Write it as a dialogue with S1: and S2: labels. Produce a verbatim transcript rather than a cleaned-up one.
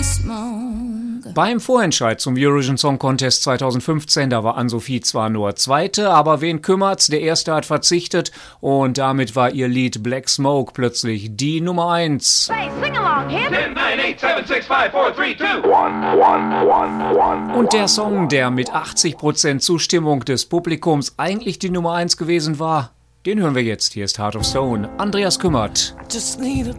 S1: Beim Vorentscheid zum Eurovision Song Contest zweitausendfünfzehn, da war Ann-Sophie zwar nur Zweite, aber wen kümmert's, der Erste hat verzichtet und damit war ihr Lied Black Smoke plötzlich die Nummer eins.
S2: Say, sing along, hip.
S3: ten, nine, eight, seven, six, five, four, three, two.
S1: Und der Song, der mit achtzig Prozent Zustimmung des Publikums eigentlich die Nummer eins gewesen war, den hören wir jetzt. Hier ist Heart of Stone, Andreas Kümmert.
S4: Just need a